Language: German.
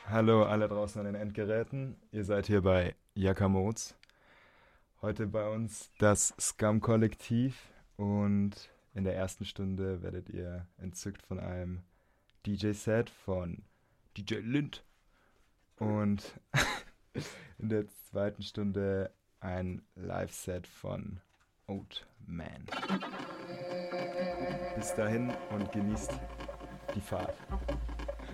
Hallo alle draußen an den Endgeräten. Ihr seid hier bei Jakamoz. Heute bei uns das Scum-Kollektiv und in der ersten Stunde werdet ihr entzückt von einem DJ-Set von DJ Lind und in der zweiten Stunde ein Live-Set von Oat Man. Bis dahin und genießt die Fahrt.